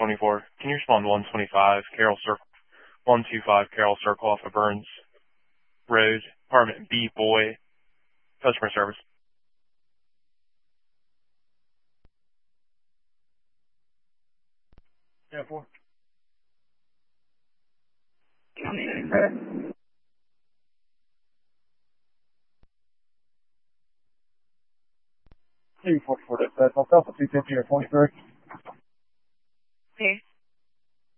24. Can you respond to 125 Carroll Circle, 125 Carroll Circle off of Burns Road, apartment B, boy, customer service. Yeah, 4. 244, that's myself at 250 or 23. Okay.